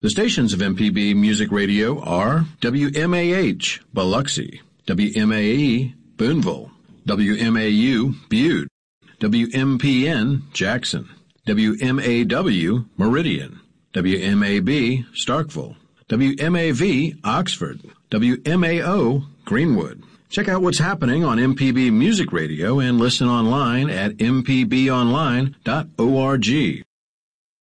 The stations of MPB Music Radio are WMAH, Biloxi, WMAE, Boonville, WMAU, Butte, WMPN, Jackson, WMAW, Meridian, WMAB, Starkville, WMAV, Oxford, WMAO, Greenwood. Check out what's happening on MPB Music Radio and listen online at mpbonline.org.